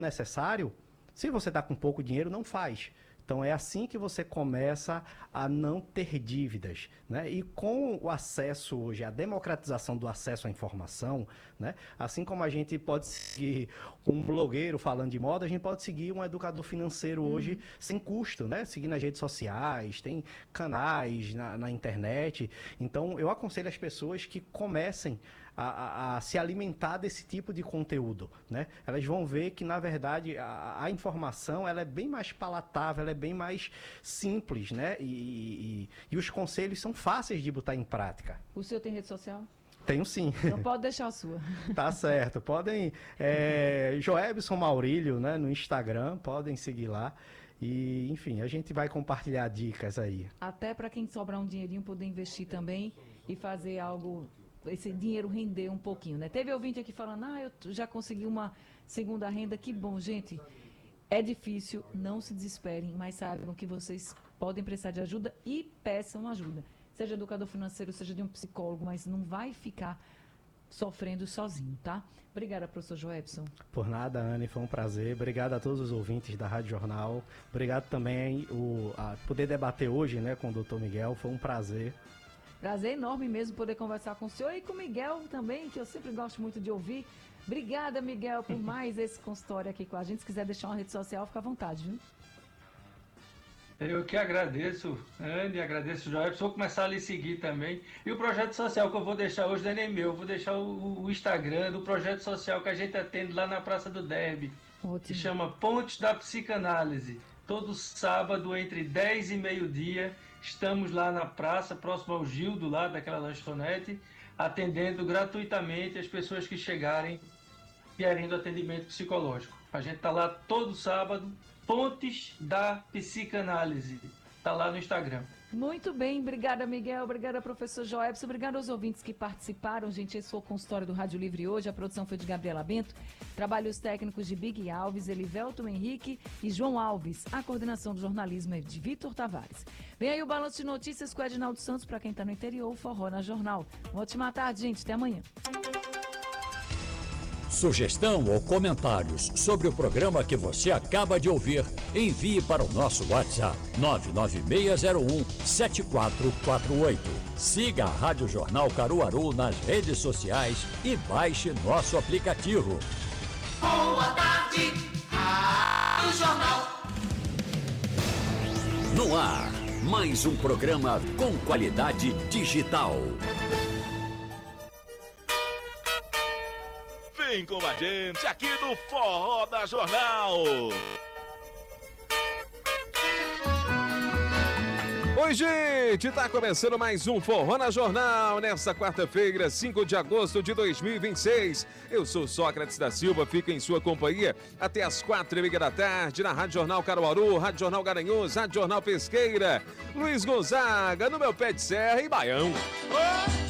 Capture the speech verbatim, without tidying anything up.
necessário, se você está com pouco dinheiro, não faz. Então é assim que você começa a não ter dívidas, né? E com o acesso hoje, a democratização do acesso à informação, né? Assim como a gente pode seguir um blogueiro falando de moda, a gente pode seguir um educador financeiro hoje uhum. sem custo, né? Seguir nas redes sociais, tem canais na, na internet. Então eu aconselho as pessoas que comecem A, a, a se alimentar desse tipo de conteúdo, né? Elas vão ver que, na verdade, a, a informação ela é bem mais palatável, ela é bem mais simples, né? E, e, e os conselhos são fáceis de botar em prática. O senhor tem rede social? Tenho sim. Não pode deixar a sua. Tá certo. Podem... É, Joebson Maurílio, né? No Instagram, podem seguir lá. E, enfim, a gente vai compartilhar dicas aí. Até para quem sobrar um dinheirinho poder investir também e fazer algo... esse dinheiro render um pouquinho, né? Teve ouvinte aqui falando, ah, eu já consegui uma segunda renda, que bom, gente. É difícil, não se desesperem, mas saibam que vocês podem precisar de ajuda e peçam ajuda. Seja educador financeiro, seja de um psicólogo, mas não vai ficar sofrendo sozinho, tá? Obrigada, professor Joebson. Por nada, Anne, foi um prazer. Obrigado a todos os ouvintes da Rádio Jornal. Obrigado também o, a poder debater hoje, né, com o doutor Miguel, foi um prazer. Prazer enorme mesmo poder conversar com o senhor e com o Miguel também, que eu sempre gosto muito de ouvir. Obrigada, Miguel, por mais esse consultório aqui com a gente. Se quiser deixar uma rede social, fica à vontade, viu? Eu que agradeço, Anne, agradeço o Joel. Vou começar a lhe seguir também. E o projeto social que eu vou deixar hoje não é nem meu, eu vou deixar o, o Instagram do projeto social que a gente atende lá na Praça do Derby. Ótimo. Que chama Pontes da Psicanálise. Todo sábado, entre dez e meio-dia, estamos lá na praça, próximo ao Gildo, lá daquela lanchonete, atendendo gratuitamente as pessoas que chegarem querendo atendimento psicológico. A gente está lá todo sábado, Pontes da Psicanálise. Está lá no Instagram. Muito bem, obrigada, Miguel, obrigada, professor Joebson, obrigada aos ouvintes que participaram. Gente, esse foi o consultório do Rádio Livre hoje, a produção foi de Gabriela Bento, trabalhos técnicos de Big Alves, Elivelton Henrique e João Alves. A coordenação do jornalismo é de Vitor Tavares. Vem aí o Balanço de Notícias com o Edinaldo Santos, para quem está no interior, o Forró na Jornal. Uma ótima tarde, gente, até amanhã. Sugestão ou comentários sobre o programa que você acaba de ouvir, envie para o nosso WhatsApp nove nove seis zero um sete quatro quatro oito. Siga a Rádio Jornal Caruaru nas redes sociais e baixe nosso aplicativo. Boa tarde, Rádio Jornal. No ar, mais um programa com qualidade digital. Vem com a gente aqui no Forró da Jornal. Oi, gente, tá começando mais um Forró na Jornal, nesta quarta-feira, cinco de agosto de dois mil e vinte e seis. Eu sou Sócrates da Silva, fico em sua companhia até as quatro e meia da tarde, na Rádio Jornal Caruaru, Rádio Jornal Garanhuns, Rádio Jornal Pesqueira, Luiz Gonzaga, no meu pé de serra e Baião. Oh!